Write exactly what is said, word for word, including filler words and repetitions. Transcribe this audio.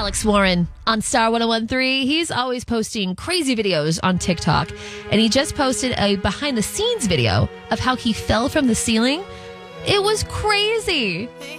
Alex Warren on Star one oh one three. He's always posting crazy videos on TikTok, and he just posted a behind-the-scenes video of how he fell from the ceiling. It was crazy.